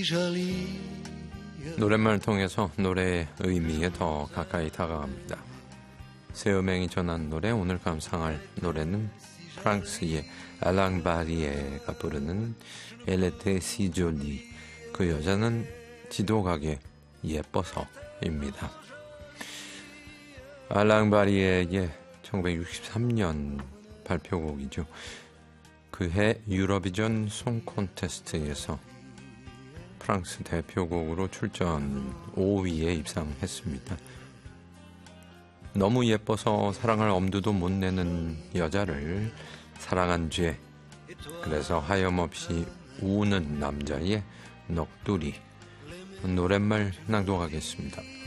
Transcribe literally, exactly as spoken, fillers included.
노랫말을 통해서 노래의 의미에 더 가까이 다가갑니다. 새음행이 전한 노래, 오늘 감상할 노래는 프랑스의 알랑 바리에가 부르는 엘레테 시졸리, 그 여자는 지독하게 예뻐서입니다. 알랑 바리에의 천구백육십삼 년 발표곡이죠. 그해 유로비전 송 콘테스트에서 프랑스 대표곡으로 출전 오 위에 입상했습니다. 너무 예뻐서 사랑할 엄두도 못 내는 여자를 사랑한 죄, 그래서 하염없이 우는 남자의 넋두리, 노랫말 낭독하겠습니다.